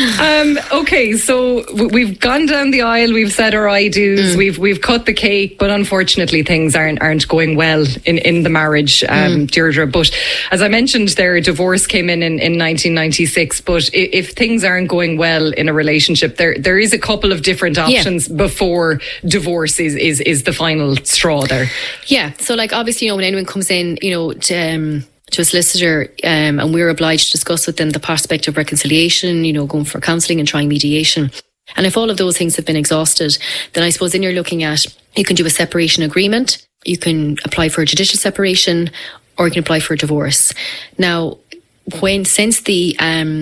Okay, so we've gone down the aisle, we've said our I do's, we've cut the cake, but unfortunately things aren't going well in the marriage, Deirdre. But as I mentioned, their divorce came in 1996. But if things aren't going well in a relationship, there is a couple of different options before divorce is the final straw there. Yeah. So like obviously, when anyone comes in, to a solicitor, and we're obliged to discuss with them the prospect of reconciliation, going for counselling and trying mediation. And if all of those things have been exhausted, then I suppose then you're looking at, you can do a separation agreement, you can apply for a judicial separation, or you can apply for a divorce. Now, since the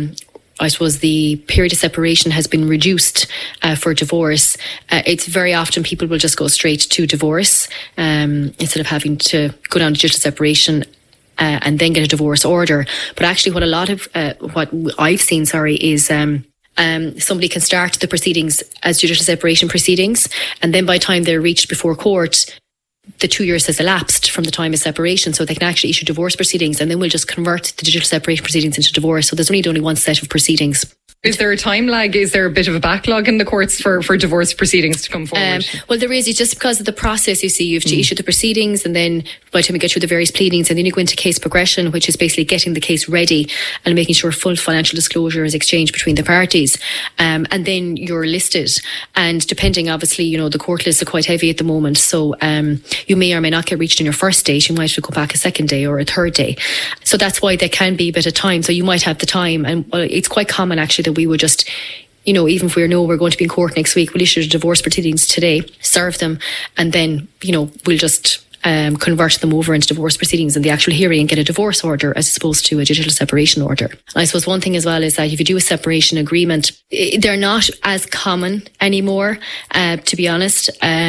I suppose the period of separation has been reduced for divorce, it's very often people will just go straight to divorce instead of having to go down to judicial separation and then get a divorce order. But actually what I've seen, is somebody can start the proceedings as judicial separation proceedings, and then by the time they're reached before court, the 2 years has elapsed from the time of separation, so they can actually issue divorce proceedings, and then we'll just convert the digital separation proceedings into divorce. So there's only one set of proceedings. Is there a time lag? Is there a bit of a backlog in the courts for divorce proceedings to come forward? Well, there is. It's just because of the process, you see. You have to issue the proceedings, and then by the time you get through the various pleadings, and then you go into case progression, which is basically getting the case ready and making sure full financial disclosure is exchanged between the parties. And then you're listed. And depending, obviously, the court lists are quite heavy at the moment. So you may or may not get reached in your first date. You might have to go back a second day or a third day. So that's why there can be a bit of time. So you might have the time. And it's quite common, actually, that we would just, even if we know we're going to be in court next week, we'll issue the divorce proceedings today, serve them, and then, we'll just convert them over into divorce proceedings in the actual hearing and get a divorce order as opposed to a judicial separation order. And I suppose one thing as well is that if you do a separation agreement, they're not as common anymore, to be honest.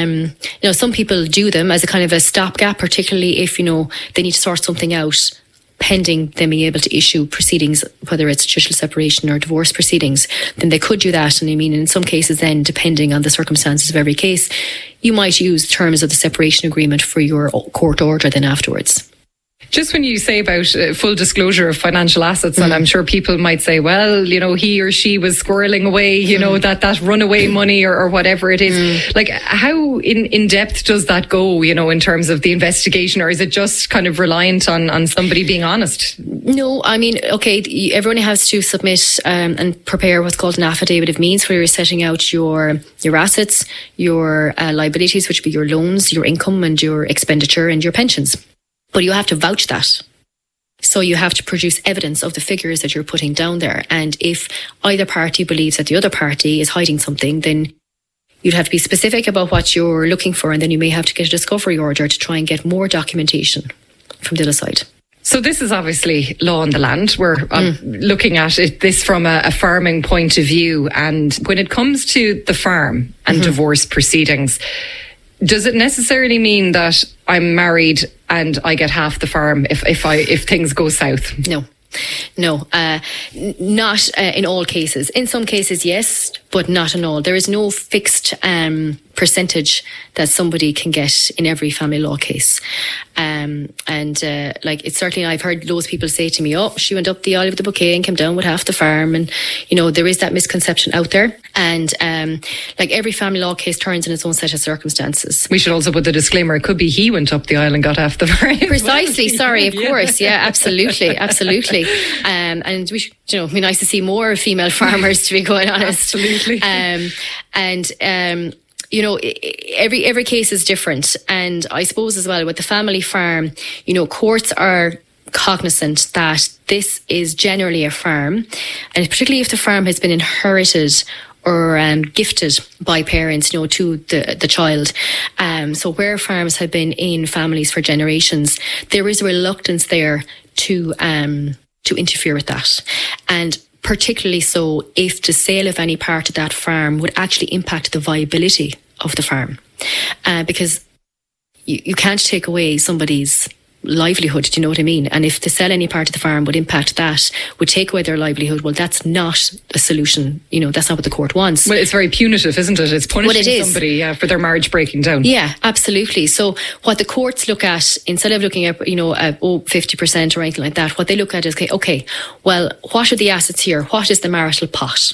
Some people do them as a kind of a stopgap, particularly if, they need to sort something out pending them being able to issue proceedings, whether it's judicial separation or divorce proceedings, then they could do that. And in some cases then, depending on the circumstances of every case, you might use terms of the separation agreement for your court order then afterwards. Just when you say about full disclosure of financial assets, and I'm sure people might say, well, he or she was squirreling away, that runaway money or whatever it is. Like, how in depth does that go, in terms of the investigation, or is it just kind of reliant on somebody being honest? No, okay, everyone has to submit and prepare what's called an affidavit of means, where you're setting out your assets, your liabilities, which would be your loans, your income and your expenditure and your pensions. But you have to vouch that. So you have to produce evidence of the figures that you're putting down there. And if either party believes that the other party is hiding something, then you'd have to be specific about what you're looking for. And then you may have to get a discovery order to try and get more documentation from the other side. So this is obviously law on the land. We're looking at this from a farming point of view. And when it comes to the farm and divorce proceedings, does it necessarily mean that I'm married and I get half the farm if things go south? No, not in all cases. In some cases, yes, but not in all. There is no fixed percentage that somebody can get in every family law case. It's certainly, I've heard those people say to me, she went up the aisle with the bouquet and came down with half the farm. And, there is that misconception out there. And every family law case turns in its own set of circumstances. We should also put the disclaimer, it could be he went up the aisle and got half the farm. Precisely, sorry, of course. Yeah, absolutely. And we should, it'd be nice to see more female farmers, to be quite honest. Absolutely. Every case is different. And I suppose as well with the family farm, courts are cognizant that this is generally a farm, and particularly if the farm has been inherited or gifted by parents, to the child. So where farms have been in families for generations, there is a reluctance there to interfere with that. And particularly so if the sale of any part of that farm would actually impact the viability of the farm. Because you can't take away somebody's livelihood, do you know what I mean? And if to sell any part of the farm would impact that, would take away their livelihood, well, that's not a solution. That's not what the court wants. Well, it's very punitive, isn't it? It's punishing somebody for their marriage breaking down. Yeah, absolutely. So what the courts look at, instead of looking at, 50% or anything like that, what they look at is, okay, well, what are the assets here? What is the marital pot?